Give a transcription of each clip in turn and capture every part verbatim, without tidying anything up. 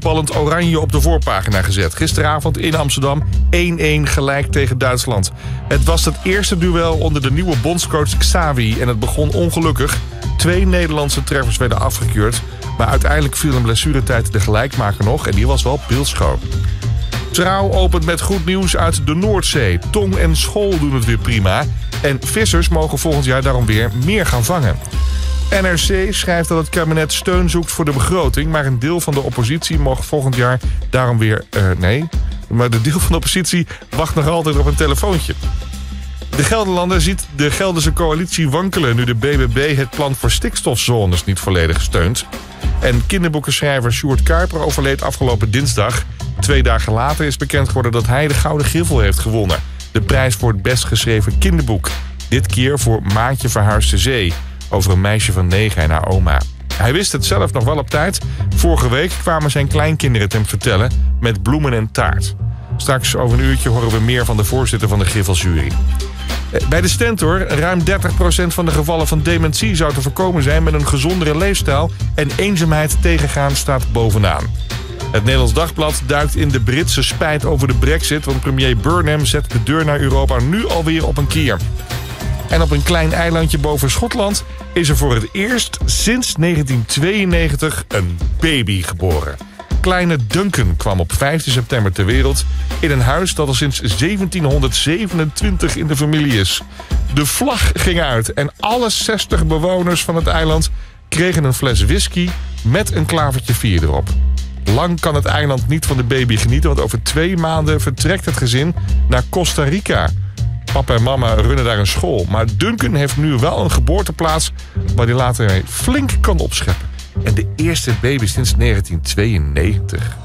voetballend Oranje op de voorpagina gezet. Gisteravond in Amsterdam één-één gelijk tegen Duitsland. Het was het eerste duel onder de nieuwe bondscoach Xavi en het begon ongelukkig. Twee Nederlandse treffers werden afgekeurd, maar uiteindelijk viel een blessuretijd de gelijkmaker nog en die was wel beeldschoon. Trouw opent met goed nieuws uit de Noordzee. Tong en School doen het weer prima. En vissers mogen volgend jaar daarom weer meer gaan vangen. N R C schrijft dat het kabinet steun zoekt voor de begroting, maar een deel van de oppositie mag volgend jaar daarom weer... Uh, nee, maar de deel van de oppositie wacht nog altijd op een telefoontje. De Gelderlander ziet de Gelderse coalitie wankelen nu de B B B het plan voor stikstofzones niet volledig steunt. En kinderboekenschrijver Sjoerd Kuiper overleed afgelopen dinsdag. Twee dagen later is bekend geworden dat hij de Gouden Griffel heeft gewonnen. De prijs voor het best geschreven kinderboek. Dit keer voor Maatje verhuist de zee. Over een meisje van negen en haar oma. Hij wist het zelf nog wel op tijd. Vorige week kwamen zijn kleinkinderen het hem vertellen met bloemen en taart. Straks over een uurtje horen we meer van de voorzitter van de Griffeljury. Bij de Stentor, ruim dertig procent van de gevallen van dementie zou te voorkomen zijn met een gezondere leefstijl en eenzaamheid tegengaan staat bovenaan. Het Nederlands Dagblad duikt in de Britse spijt over de brexit, want premier Burnham zet de deur naar Europa nu alweer op een kier. En op een klein eilandje boven Schotland is er voor het eerst sinds negentien tweeënnegentig een baby geboren. Kleine Duncan kwam op vijftien september ter wereld in een huis dat al sinds zeventienhonderdzevenentwintig in de familie is. De vlag ging uit en alle zestig bewoners van het eiland kregen een fles whisky met een klavertje vier erop. Lang kan het eiland niet van de baby genieten, want over twee maanden vertrekt het gezin naar Costa Rica. Papa en mama runnen daar een school, maar Duncan heeft nu wel een geboorteplaats waar hij later mee flink kan opscheppen. En de eerste baby sinds negentien tweeënnegentig.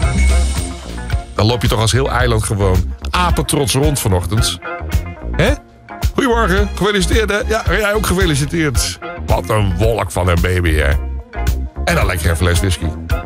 Dan loop je toch als heel eiland gewoon apetrots rond vanochtend. Hè? Goedemorgen, gefeliciteerd hè? Ja, jij ook gefeliciteerd. Wat een wolk van een baby hè. En dan lekker een fles whisky.